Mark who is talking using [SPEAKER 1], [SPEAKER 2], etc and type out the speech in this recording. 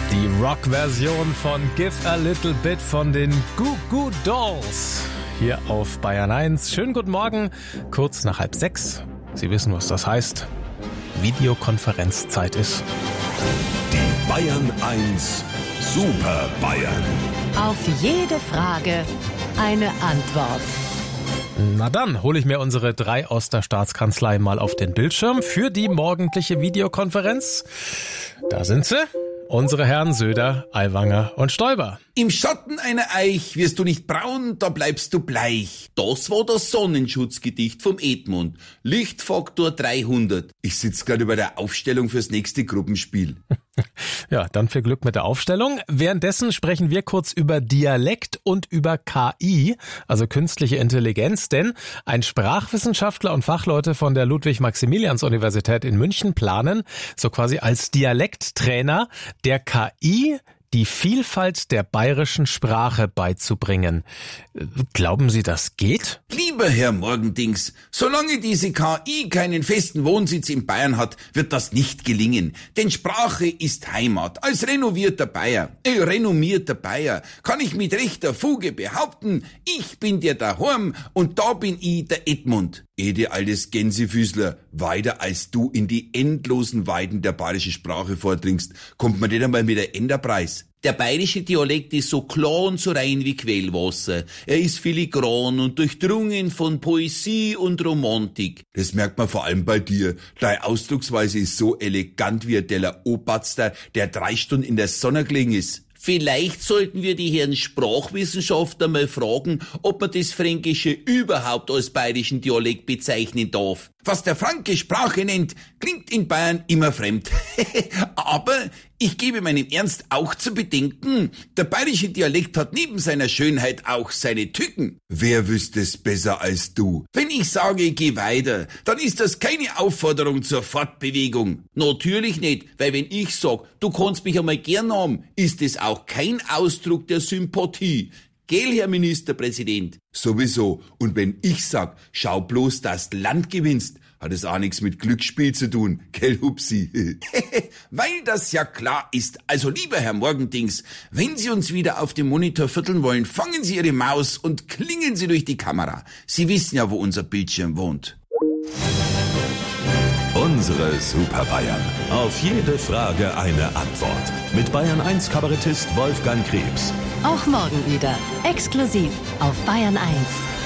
[SPEAKER 1] Die Rock-Version von Give a Little Bit von den Goo Goo Dolls. Hier auf Bayern 1. Schönen guten Morgen, kurz nach 5:30. Sie wissen, was das heißt. Videokonferenzzeit ist.
[SPEAKER 2] Die Bayern 1 Super Bayern.
[SPEAKER 3] Auf jede Frage eine Antwort.
[SPEAKER 1] Na dann hole ich mir unsere 3 aus der Staatskanzlei mal auf den Bildschirm für die morgendliche Videokonferenz. Da sind sie, unsere Herren Söder, Aiwanger und Stoiber.
[SPEAKER 4] Im Schatten einer Eich wirst du nicht braun, da bleibst du bleich. Das war das Sonnenschutzgedicht vom Edmund. Lichtfaktor 300. Ich sitze gerade bei der Aufstellung fürs nächste Gruppenspiel.
[SPEAKER 1] Ja, dann viel Glück mit der Aufstellung. Währenddessen sprechen wir kurz über Dialekt und über KI, also künstliche Intelligenz, denn ein Sprachwissenschaftler und Fachleute von der Ludwig-Maximilians-Universität in München planen, so quasi als Dialekttrainer der KI die Vielfalt der bayerischen Sprache beizubringen. Glauben Sie, das geht?
[SPEAKER 4] Lieber Herr Morgendings, solange diese KI keinen festen Wohnsitz in Bayern hat, wird das nicht gelingen. Denn Sprache ist Heimat. Als renommierter Bayer kann ich mit rechter Fuge behaupten, ich bin der daheim und da bin ich der Edmund. Ede altes Gänsefüßler, weiter als du in die endlosen Weiden der bayerischen Sprache vordringst, kommt man nicht einmal mit der Enderpreis. Der bayerische Dialekt ist so klar und so rein wie Quellwasser. Er ist filigran und durchdrungen von Poesie und Romantik. Das merkt man vor allem bei dir. Deine Ausdrucksweise ist so elegant wie ein Teller Oberster, der 3 Stunden in der Sonne gelegen ist. Vielleicht sollten wir die Herren Sprachwissenschaftler mal fragen, ob man das Fränkische überhaupt als bayerischen Dialekt bezeichnen darf. Was der Franke Sprache nennt, klingt in Bayern immer fremd. Aber ich gebe meinem Ernst auch zu bedenken, der bayerische Dialekt hat neben seiner Schönheit auch seine Tücken. Wer wüsste es besser als du? Wenn ich sage, geh weiter, dann ist das keine Aufforderung zur Fortbewegung. Natürlich nicht, weil wenn ich sag, du kannst mich einmal gern haben, ist es auch kein Ausdruck der Sympathie. Gell, Herr Ministerpräsident? Sowieso. Und wenn ich sag, schau bloß, dass du Land gewinnst, hat es auch nichts mit Glücksspiel zu tun. Gell, Hupsi? Weil das ja klar ist. Also, lieber Herr Morgendings, wenn Sie uns wieder auf dem Monitor vierteln wollen, fangen Sie Ihre Maus und klingeln Sie durch die Kamera. Sie wissen ja, wo unser Bildschirm wohnt.
[SPEAKER 2] Unsere Super Bayern. Auf jede Frage eine Antwort. Mit Bayern 1 Kabarettist Wolfgang Krebs.
[SPEAKER 3] Auch morgen wieder. Exklusiv auf Bayern 1.